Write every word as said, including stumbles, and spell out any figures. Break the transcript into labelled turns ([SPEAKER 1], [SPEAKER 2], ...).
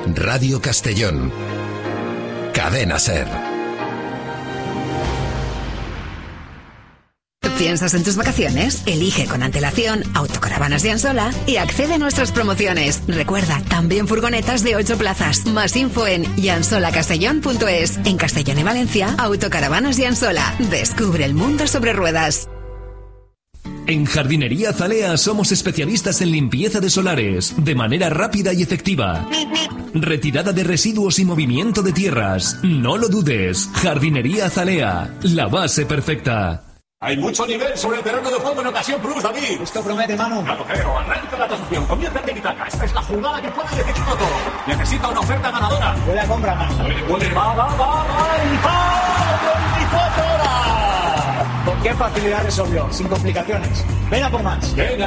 [SPEAKER 1] Radio Castellón. Cadena SER.
[SPEAKER 2] ¿Piensas en tus vacaciones? Elige con antelación Autocaravanas de Ansola y accede a nuestras promociones. Recuerda, también furgonetas de ocho plazas. Más info en iansola-castellón punto es. En Castellón y Valencia, Autocaravanas de Ansola. Descubre el mundo sobre ruedas.
[SPEAKER 3] En Jardinería Azalea somos especialistas en limpieza de solares, de manera rápida y efectiva. Retirada de residuos y movimiento de tierras. No lo dudes. Jardinería Azalea, la base perfecta.
[SPEAKER 4] Hay mucho nivel sobre el terreno de juego en Ocasión Plus, David.
[SPEAKER 5] Esto promete, Manu.
[SPEAKER 4] No lo creo. Arranca la tasación. Comienza el tiki-taka. Esta es la jugada que puede decidirlo todo. Necesita una oferta ganadora.
[SPEAKER 5] Huele a compra, Manu.
[SPEAKER 4] Huele, huele, va, va, va, va. ¡Y va! veinticuatro horas!
[SPEAKER 5] ¿Con qué facilidad resolvió? Sin complicaciones. Ven a por más.
[SPEAKER 4] Venga.